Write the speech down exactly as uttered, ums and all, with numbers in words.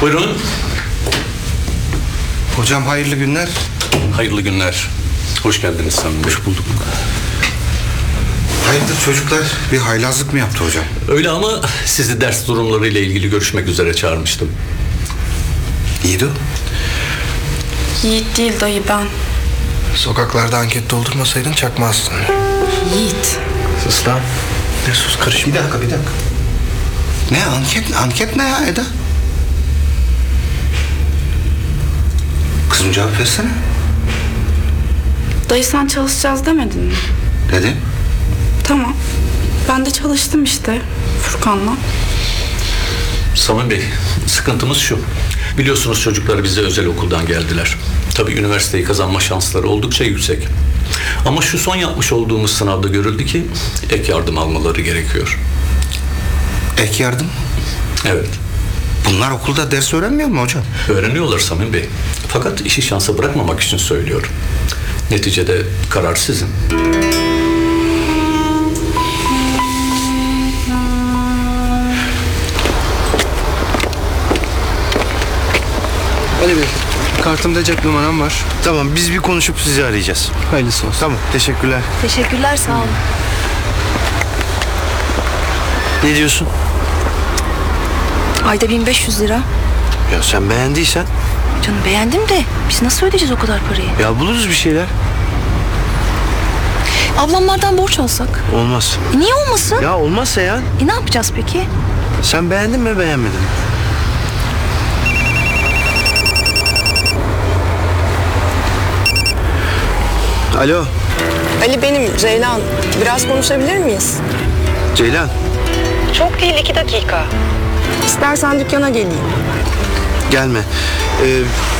Buyurun. Hocam hayırlı günler. Hayırlı günler. Hoş geldiniz Sami Bey. Hoş bulduk. Hayırdır çocuklar? Bir haylazlık mı yaptı hocam? Öyle ama sizi ders durumlarıyla ilgili görüşmek üzere çağırmıştım. İyiydi o. Yiğit değil dayı, ben. Sokaklarda anket doldurmasaydın çakmazdın. Yiğit. Sus lan. Ne sus, karışma. Bir dakika bir dakika. Ne anket? Anket ne ya Eda? Kızım cevap versene. Dayı sen çalışacağız demedin mi? Dedim. Tamam. Ben de çalıştım işte Furkan'la. Sami Bey, sıkıntımız şu. Biliyorsunuz çocuklar bize özel okuldan geldiler. Tabii üniversiteyi kazanma şansları oldukça yüksek. Ama şu son yapmış olduğumuz sınavda görüldü ki ek yardım almaları gerekiyor. Ek yardım. Evet. Bunlar okulda ders öğrenmiyor mu hocam? Öğreniyorlar Sami Bey. Fakat işi şansa bırakmamak için söylüyorum. Neticede karar sizin. Ali Bey, kartımda cep numaram var. Tamam, biz bir konuşup sizi arayacağız. Hayırlısı olsun. Tamam, teşekkürler. Teşekkürler, sağ olun. Ne diyorsun? Ayda bin beş yüz lira. Ya sen beğendiysen. Canım beğendim de biz nasıl ödeyeceğiz o kadar parayı? Ya buluruz bir şeyler. Ablamlardan borç alsak. Olmaz. E niye olmasın? Ya olmazsa ya. E ne yapacağız peki? Sen beğendin mi beğenmedin mi? Alo Ali benim, Ceylan. Biraz konuşabilir miyiz? Ceylan. Çok değil, iki dakika. İstersen dükkana geleyim. Gelme. Ee,